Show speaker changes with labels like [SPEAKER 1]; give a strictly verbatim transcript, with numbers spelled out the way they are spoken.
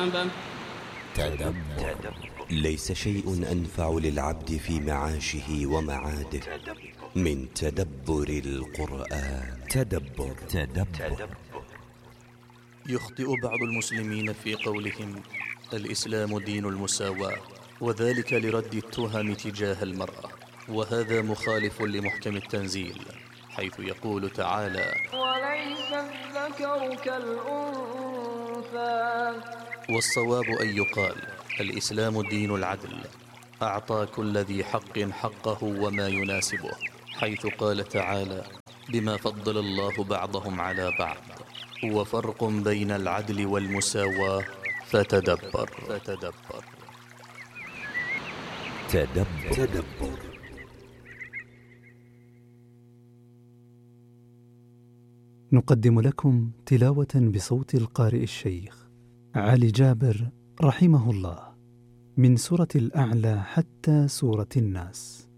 [SPEAKER 1] الكتاب.
[SPEAKER 2] تدبر. ليس شيء أنفع للعبد في معاشه ومعاده من تدبر القرآن. تدبر. تدبر.
[SPEAKER 3] يخطئ بعض المسلمين في قولهم الإسلام دين المساواة، وذلك لرد التهم تجاه المرأة، وهذا مخالف لمحكم التنزيل، حيث يقول تعالى:
[SPEAKER 1] وليس الذكر كالأنثى.
[SPEAKER 3] والصواب أن يقال الإسلام دين العدل، أعطى كل ذي حق حقه وما يناسبه، حيث قال تعالى: بما فضل الله بعضهم على بعض، وفرق بين العدل والمساواة، فتدبر فتدبر
[SPEAKER 2] تدبر. تدبر.
[SPEAKER 4] نقدم لكم تلاوة بصوت القارئ الشيخ علي جابر رحمه الله من سورة الأعلى حتى سورة الناس.